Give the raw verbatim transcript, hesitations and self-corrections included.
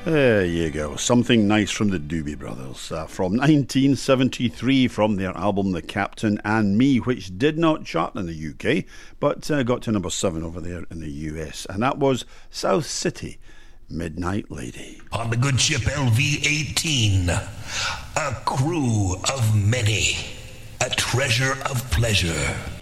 There you go. Something nice from the Doobie Brothers. Uh, from nineteen seventy-three, from their album The Captain and Me, which did not chart in the U K, but uh, got to number seven over there in the U S. And that was South City, Midnight Lady. On the good ship L V eighteen, a crew of many, a treasure of pleasure.